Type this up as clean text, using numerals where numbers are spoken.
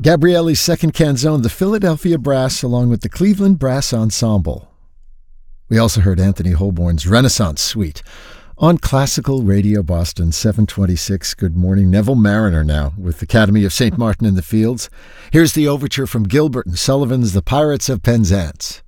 Gabrielli's second canzone, the Philadelphia Brass, along with the Cleveland Brass Ensemble. We also heard Anthony Holborn's Renaissance Suite on Classical Radio Boston, 726. Good morning. Neville Marriner now with Academy of St. Martin in the Fields. Here's the overture from Gilbert and Sullivan's The Pirates of Penzance.